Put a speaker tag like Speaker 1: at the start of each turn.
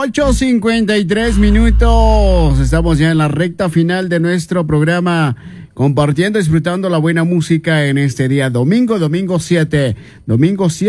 Speaker 1: 8:53. Estamos ya en la recta final de nuestro programa, compartiendo, disfrutando la buena música en este día, domingo 7